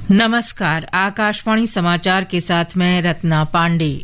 नमस्कार, आकाशवाणी समाचार के साथ मैं रत्ना पांडे।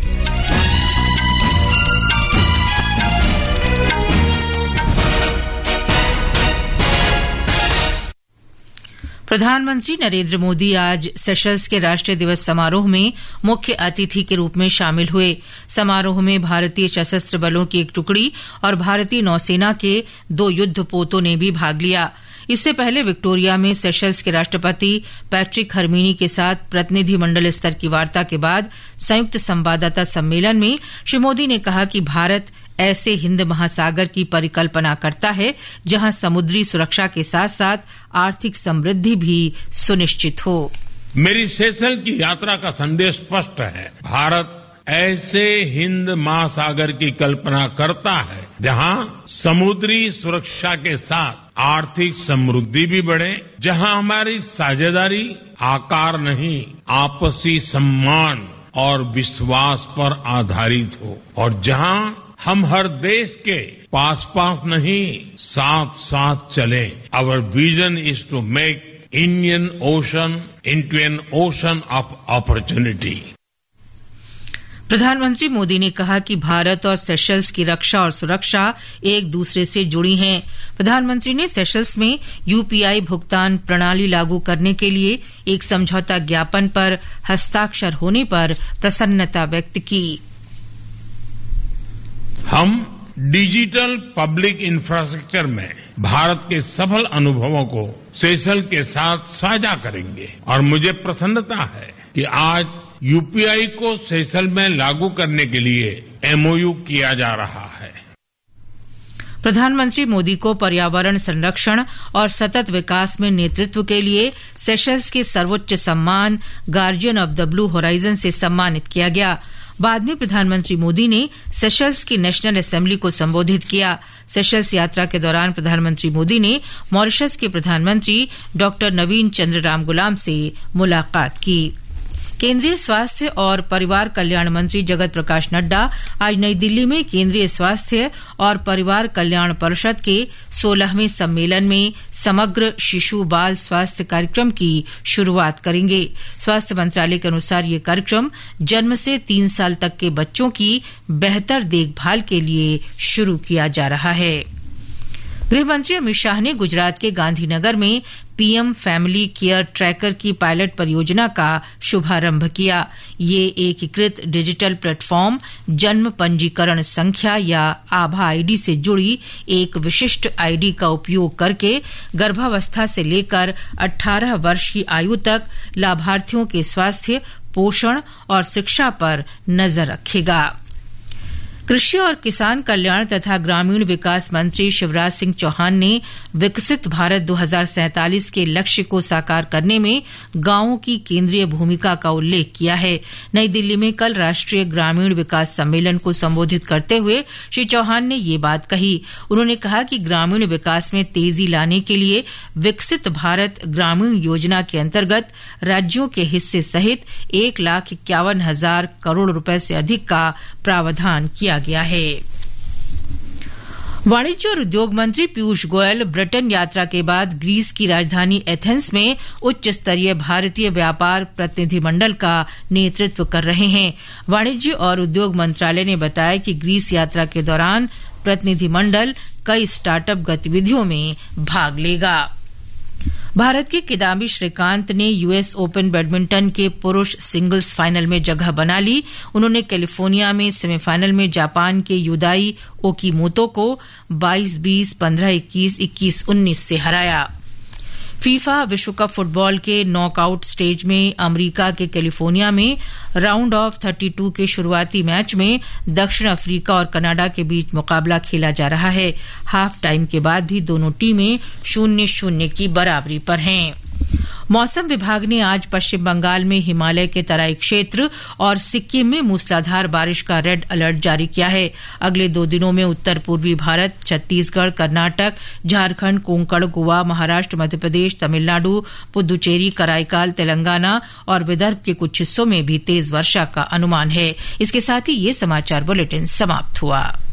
प्रधानमंत्री नरेंद्र मोदी आज सेशल्स के राष्ट्रीय दिवस समारोह में मुख्य अतिथि के रूप में शामिल हुए। समारोह में भारतीय सशस्त्र बलों की एक टुकड़ी और भारतीय नौसेना के 2 युद्धपोतों ने भी भाग लिया। इससे पहले विक्टोरिया में सेशल्स के राष्ट्रपति पैट्रिक हरमीनी के साथ प्रतिनिधिमंडल स्तर की वार्ता के बाद संयुक्त संवाददाता सम्मेलन में श्री मोदी ने कहा कि भारत ऐसे हिंद महासागर की परिकल्पना करता है जहां समुद्री सुरक्षा के साथ साथ आर्थिक समृद्धि भी सुनिश्चित हो। मेरी सेशल की यात्रा का संदेश स्पष्ट है। भारत ऐसे हिंद महासागर की कल्पना करता है जहां समुद्री सुरक्षा के साथ आर्थिक समृद्धि भी बढ़े, जहां हमारी साझेदारी आकार नहीं आपसी सम्मान और विश्वास पर आधारित हो, और जहां हम हर देश के पास पास नहीं साथ साथ चले। Our vision is to make Indian Ocean into an ocean of opportunity. प्रधानमंत्री मोदी ने कहा कि भारत और सेशल्स की रक्षा और सुरक्षा एक दूसरे से जुड़ी हैं। प्रधानमंत्री ने सेशल्स में यूपीआई भुगतान प्रणाली लागू करने के लिए एक समझौता ज्ञापन पर हस्ताक्षर होने पर प्रसन्नता व्यक्त की। हम डिजिटल पब्लिक इंफ्रास्ट्रक्चर में भारत के सफल अनुभवों को सेशल के साथ साझा करेंगे, और मुझे प्रसन्नता है कि आज यूपीआई को सेशल में लागू करने के लिए एमओयू किया जा रहा है। प्रधानमंत्री मोदी को पर्यावरण संरक्षण और सतत विकास में नेतृत्व के लिए सेशल्स के सर्वोच्च सम्मान guardian of the blue horizon से सम्मानित किया गया। बाद में प्रधानमंत्री मोदी ने सेशल्स की नेशनल असेंबली को संबोधित किया। सेशल्स यात्रा के दौरान प्रधानमंत्री मोदी ने मॉरिशस के प्रधानमंत्री डॉ नवीन चंद्र रामगुलाम से मुलाकात की। केंद्रीय स्वास्थ्य और परिवार कल्याण मंत्री जगत प्रकाश नड्डा आज नई दिल्ली में केंद्रीय स्वास्थ्य और परिवार कल्याण परिषद के 16वें सम्मेलन में समग्र शिशु बाल स्वास्थ्य कार्यक्रम की शुरुआत करेंगे। स्वास्थ्य मंत्रालय के अनुसार ये कार्यक्रम जन्म से 3 साल तक के बच्चों की बेहतर देखभाल के लिए शुरू किया जा रहा है। गृहमंत्री अमित शाह ने गुजरात के गांधीनगर में पीएम फैमिली केयर ट्रैकर की पायलट परियोजना का शुभारंभ किया। ये एकीकृत डिजिटल प्लेटफॉर्म जन्म पंजीकरण संख्या या आभा आईडी से जुड़ी एक विशिष्ट आईडी का उपयोग करके गर्भावस्था से लेकर 18 वर्ष की आयु तक लाभार्थियों के स्वास्थ्य, पोषण और शिक्षा पर नजर रखेगा। कृषि और किसान कल्याण तथा ग्रामीण विकास मंत्री शिवराज सिंह चौहान ने विकसित भारत 2047 के लक्ष्य को साकार करने में गांवों की केंद्रीय भूमिका का उल्लेख किया है। नई दिल्ली में कल राष्ट्रीय ग्रामीण विकास सम्मेलन को संबोधित करते हुए श्री चौहान ने ये बात कही। उन्होंने कहा कि ग्रामीण विकास में तेजी लाने के लिए विकसित भारत ग्रामीण योजना के अंतर्गत राज्यों के हिस्से सहित 1,51,000 करोड़ रुपए से अधिक का प्रावधान किया गया है। वाणिज्य और उद्योग मंत्री पीयूष गोयल ब्रिटेन यात्रा के बाद ग्रीस की राजधानी एथेंस में उच्च स्तरीय भारतीय व्यापार प्रतिनिधिमंडल का नेतृत्व कर रहे हैं। वाणिज्य और उद्योग मंत्रालय ने बताया कि ग्रीस यात्रा के दौरान प्रतिनिधिमंडल कई स्टार्टअप गतिविधियों में भाग लेगा। भारत के किदाम्बी श्रीकांत ने यूएस ओपन बैडमिंटन के पुरुष सिंगल्स फाइनल में जगह बना ली। उन्होंने कैलिफोर्निया में सेमीफाइनल में जापान के युदाई ओकीमोतो को 22-20, 15-21, 21-19 से हराया। फीफा विश्व कप फुटबॉल के नॉकआउट स्टेज में अमेरिका के कैलिफोर्निया में राउंड ऑफ 32 के शुरुआती मैच में दक्षिण अफ्रीका और कनाडा के बीच मुकाबला खेला जा रहा है। हाफ टाइम के बाद भी दोनों टीमें 0-0 की बराबरी पर हैं। मौसम विभाग ने आज पश्चिम बंगाल में हिमालय के तराई क्षेत्र और सिक्किम में मूसलाधार बारिश का रेड अलर्ट जारी किया है। अगले 2 दिनों में उत्तर पूर्वी भारत, छत्तीसगढ़, कर्नाटक, झारखंड, कोंकण, गोवा, महाराष्ट्र, मध्य प्रदेश, तमिलनाडु, पुदुचेरी, कराईकाल, तेलंगाना और विदर्भ के कुछ हिस्सों में भी तेज वर्षा का अनुमान है। इसके साथ ही ये समाचार बुलेटिन समाप्त हुआ।